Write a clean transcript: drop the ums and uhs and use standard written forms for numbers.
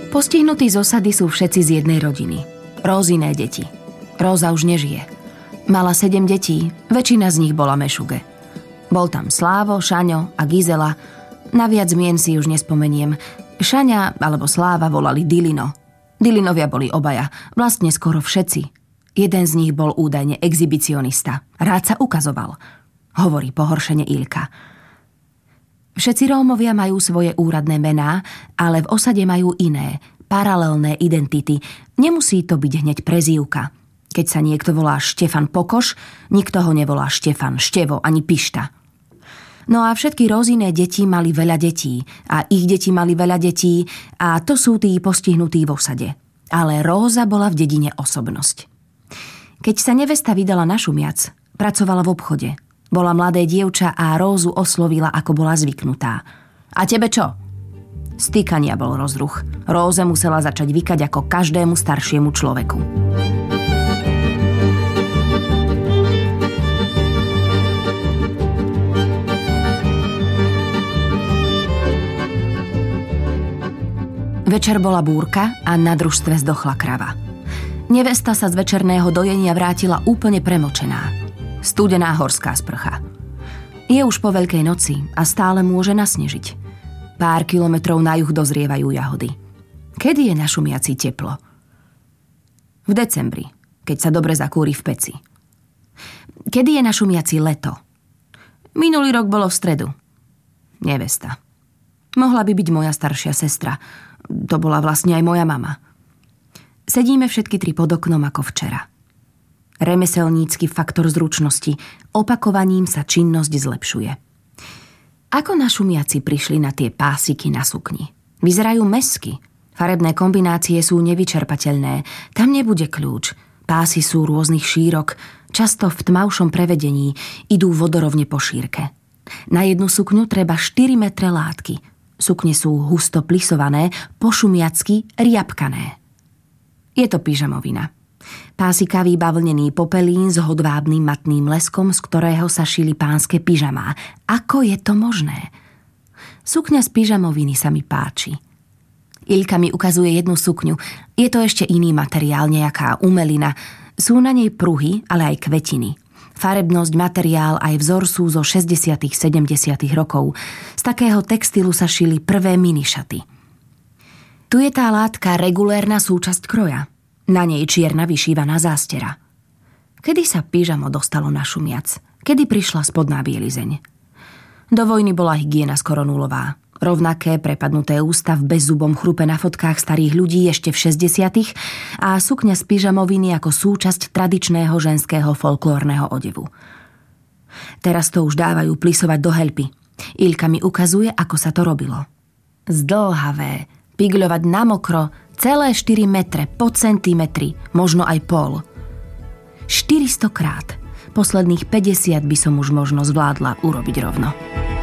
Postihnutí z osady sú všetci z jednej rodiny. Róziné deti. Róza už nežije. Mala 7 detí, väčšina z nich bola mešuge. Bol tam Slávo, Šaňo a Gizela. Naviac mien si už nespomeniem. Šaňa alebo Sláva volali Dilino. Dilinovia boli obaja, vlastne skoro všetci. Jeden z nich bol údajne exhibicionista. Rád sa ukazoval. Hovorí pohoršene Ilka. Všetci Rómovia majú svoje úradné mená, ale v osade majú iné, paralelné identity. Nemusí to byť hneď prezývka. Keď sa niekto volá Štefan Pokoš, nikto ho nevolá Štefan, Števo ani Pišta. No a všetky Róziné deti mali veľa detí a ich deti mali veľa detí a to sú tí postihnutí v osade. Ale Róza bola v dedine osobnosť. Keď sa nevesta vydala na Šumiac, pracovala v obchode. Bola mladé dievča a Rózu oslovila, ako bola zvyknutá. A tebe čo? Stýkania bol rozruch. Róze musela začať vykať ako každému staršiemu človeku. Večer bola búrka a na družstve zdochla krava. Nevesta sa z večerného dojenia vrátila úplne premočená. Studená horská sprcha. Je už po Veľkej noci a stále môže nasnežiť. Pár kilometrov na juh dozrievajú jahody. Kedy je na Šumiaci teplo? V decembri, keď sa dobre zakúri v peci. Kedy je na Šumiaci leto? Minulý rok bolo v stredu. Nevesta. Mohla by byť moja staršia sestra. To bola vlastne aj moja mama. Sedíme všetky tri pod oknom ako včera. Remeselnícky faktor zručnosti. Opakovaním sa činnosť zlepšuje. Ako na Šumiaci prišli na tie pásiky na sukni? Vyzerajú mesky. Farebné kombinácie sú nevyčerpateľné. Tam nebude kľúč. Pásy sú rôznych šírok. Často v tmavšom prevedení idú vodorovne po šírke. Na jednu sukňu treba 4 metre látky. Sukne sú husto plisované, po šumiacky riapkané. Je to pyžamovina. Pásikavý bavlnený popelín s hodvábnym matným leskom, z ktorého sa šili pánske pyžamá. Ako je to možné? Sukňa z pyžamoviny sa mi páči. Ilka mi ukazuje jednu sukňu. Je to ešte iný materiál, nejaká umelina. Sú na nej pruhy, ale aj kvetiny. Farebnosť, materiál aj vzor sú zo 60. 70. rokov. Z takého textilu sa šili prvé minišaty. Tu je tá látka regulérna súčasť kroja. Na nej čierna vyšívaná zástera. Kedy sa pyžamo dostalo na Šumiac? Kedy prišla spodná bielizeň? Do vojny bola hygiena skoro nulová. Rovnaké prepadnuté ústa v bezzubom chrupe na fotkách starých ľudí ešte v 60. a sukňa z pyžamoviny ako súčasť tradičného ženského folklórneho odevu. Teraz to už dávajú plisovať do heľpy. Ilka mi ukazuje, ako sa to robilo. Zdĺhavé, pigľovať na mokro, celé 4 metre po centimetri, možno aj pol. 400 krát. Posledných 50 by som už možno zvládla urobiť rovno.